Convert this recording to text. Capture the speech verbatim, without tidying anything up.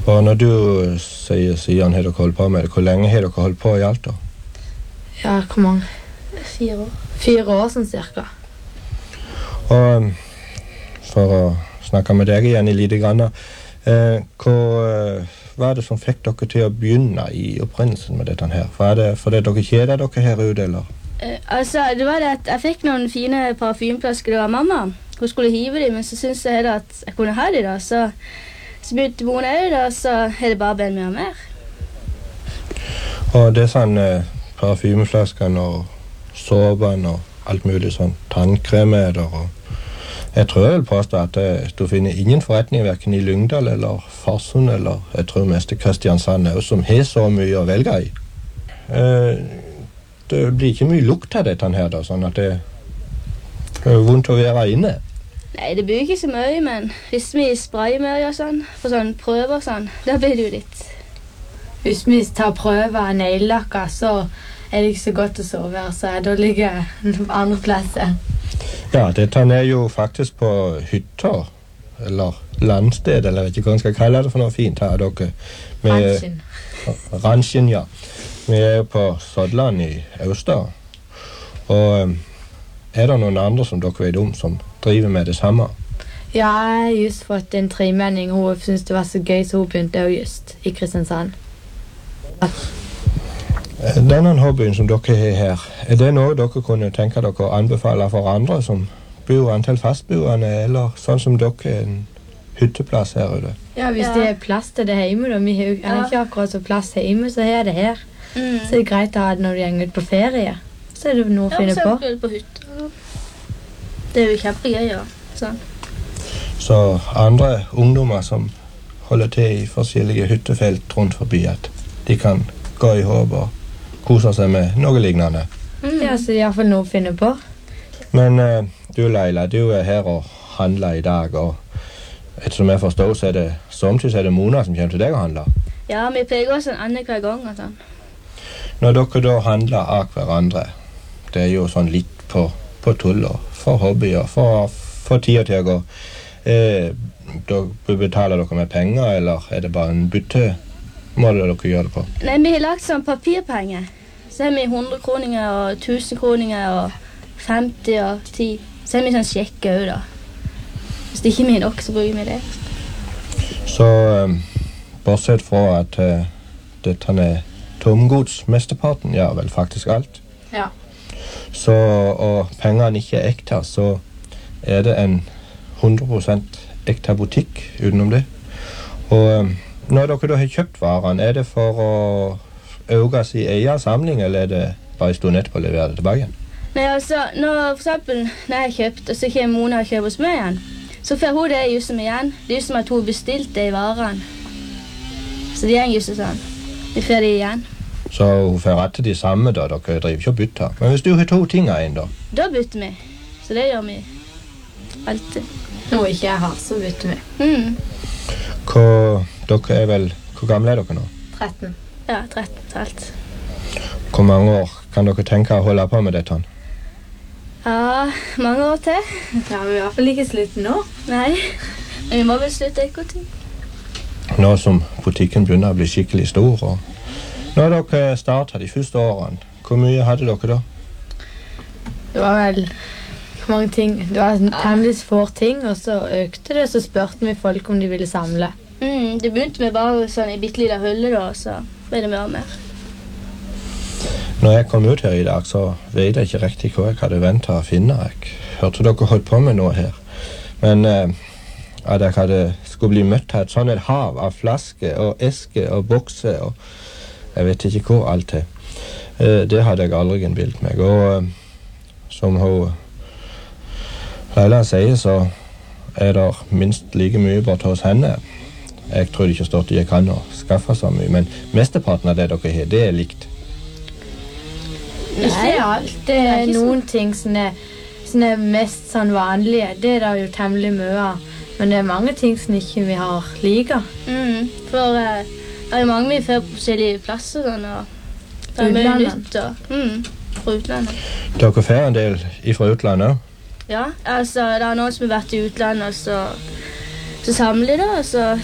Og når du sier Sian har dere holdt på med det, hvor lenge har dere holdt på i alt da? Ja, hvor mange? Fire år. Fire år sånn cirka. Og for å snakke med deg igjen i lite grann, eh, hva var det som fikk dere til å begynne i opprinnelsen med dette her? Var det fordi dere kjeder dere her ute, eller? Uh, altså, det var det at jeg fikk noen fine parfymflasker, det var mamma. Hun skulle hive dem, men så syntes jeg heller at jeg kunne ha dem da, så, så begynte moren av det da, så er det bare ben mer og mer. Og det er sånn eh, parfymflaskene og såpen og alt mulig sånn tannkremer og jeg tror jeg vil påstå at eh, du finner ingen forretning hverken i Lyngdal eller Farsund eller jeg tror mest i Kristiansand også, som har så mye å velge i. Eh, det blir ikke mye lukt av dette her da, sånn at det er vondt å være inne. Nei, det blir ikke så mye, men hvis vi sprayer mye og sånn, for sånn prøver og sånn, da blir det jo litt. Hvis vi tar prøver av neglelakka, så er det ikke så godt å sove, så da ligger jeg andre plasser. Ja, dette er jo faktisk på hytter, eller landsted, eller jeg vet ikke hva man skal kalle det for noe fint her, dere. Ransjen. Ransjen, ja. Vi er jo på Sådland i Austad, og er det noen andre som dere vet om som driver med det samme? Ja, jeg har just fått en tremenning, hun synes det var så gøy, så hun begynte jo just i Kristiansand. Denne hobbyen som dere har her, er det noe dere kunne tenke dere å anbefale for andre som bor antall fastboende, eller sånn som dere en hytteplass her ute? Ja, hvis ja. Det er plass til det hjemme, da. Vi har jo ja. Ikke akkurat så plass hjemme, så er det her. Mm. Så er det greit å ha det når du går ut på ferie. Så er det noe å finne på. Ja, så på hytta. Det er jo kjempegøy, ja. Sånn. Så andre ungdommer som holder til i forskjellige hyttefelt rundt forbi, at de kan gå i håp og kose seg med noe lignende. Mm. Ja, så det er i hvert fall noe å finne på. Men uh, du, Leila, du er her og handler i dag, og ettersom jeg forstår, så er det samtidig er det Mona som kommer til deg å handle. Ja, vi pleier også en annen hver gang og sånn. Når dere da handler av hverandre, det er jo sånn litt på, på tull og for hobbyer, for, for tida til å gå. Eh, da betaler dere med penger, eller er det bare en bytte? Må dere gjøre det på? Nei, vi har lagt sånn papirpenger. Så har vi hundre kroninger og tusen kroninger og femti og ti. Så har vi sånn sjekke også da. Hvis det ikke er nok, så bruker vi det. Så um, bortsett fra at uh, dette er tomgods mesteparten, ja vel faktisk alt. Ja. Så, og pengene ikke er ekte, så er det en hundre prosent ekte butikk utenom det. Og um, når dere da har kjøpt varene, er det for å øke sin egen samling, eller er det bare stå nett på å levere det tilbake igjen? Nei, altså, når, for eksempel, når jeg har kjøpt, og så kommer Mona og kjøper hos meg igjen, så får hun det just som igjen. Det er just som at hun bestilte i varene. Så det er just sånn. Vi får det igjen. Så hun får rett til de samme da, dere driver ikke å bytte. Men hvis du har to ting av en da? Da bytter vi. Så det gjør vi alltid. Når ikke jeg har, så bytter vi. Mm. Hva, dere er vel, hvor gamle er dere nå? tretten. Ja, tretten til alt. Hvor mange år kan dere tenke å holde på med dette? Ja, mange år til. Ja, vi er i hvert fall ikke slutt nå. Nei, men vi må vel slutte ekkert til. Nå som butikken begynner å bli skikkelig stor, og når dere startet de første årene, hvor mye hadde dere da? Det var vel mange ting. Det var temmelig få ting, og så økte det, så spørte vi folk om de ville samle. Mm, det begynte med bare sånn i bittelille hulle da, så ble det mer og mer. Når jeg kom ut her i dag, så vet jeg ikke riktig hva jeg hadde ventet å finne. Jeg hørte dere holdt på med noe her. Men eh, at jeg hadde, skulle bli møtt av et sånn et hav av flasker og esker og bokser, og jeg vet ikke hvor alt er. Eh, det hadde jeg aldri innbilt meg. Og eh, som hun Leila sier, så er det minst like mye bort hos henne. Jeg tror det ikke stort jeg kan å skaffe så mye, men mesteparten av det dere har, det er likt. Ikke alt. Det er noen ting som er, som er mest sånn vanlige. Det er da jo temmelig mye av. Men det er mange ting som ikke vi har liker. Mm, for uh, det er mange vi får på forskjellige plasser. Sånn, og det er mye nytt. Og, mm, fra utlandet. Dere får en del fra utlandet? Ja, altså det er noen som har vært i utlandet, og så, så samler de det, og så